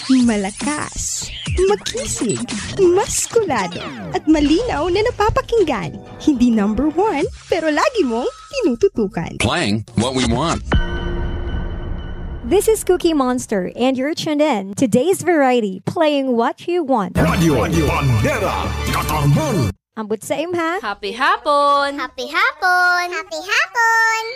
Malakas, makisig, maskulado, at malinaw na napapakinggan. Hindi number one, pero lagi mong tinututukan. Playing what we want. This is Cookie Monster, and you're tuned in to Today's Variety, playing what you want. Radio Bandera Katarman. Ambot sa imha. Happy hapon! Happy hapon! Happy hapon!